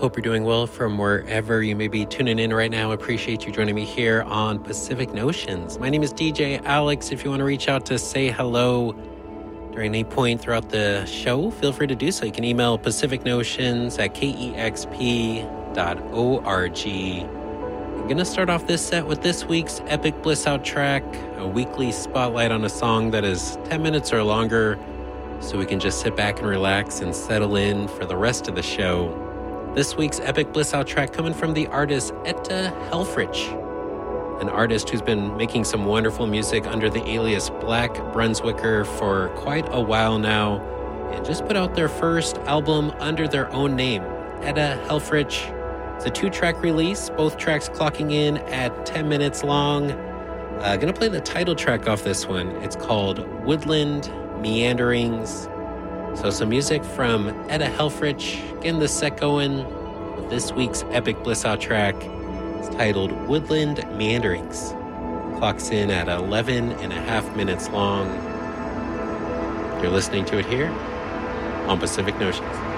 Hope you're doing well from wherever you may be tuning in right now. Appreciate you joining me here on Pacific Notions. My name is DJ Alex. If you want to reach out to say hello during any point throughout the show, feel free to do so. You can email pacificnotions@kexp.org. I'm going to start off this set with this week's Epic Bliss Out track, a weekly spotlight on a song that is 10 minutes or longer, so we can just sit back and relax and settle in for the rest of the show. This week's Epic Bliss Out track coming from the artist Etta Helfrich, an artist who's been making some wonderful music under the alias Black Brunswicker for quite a while now, and just put out their first album under their own name, Etta Helfrich. It's a 2-track release, both tracks clocking in at 10 minutes long. Gonna play the title track off this one. It's called Woodland Meanderings. So some music from Etta Helfrich, getting the set going with this week's Epic Bliss Out track. It's titled Woodland Meanderings. Clocks in at 11 and a half minutes long. You're listening to it here on Pacific Notions.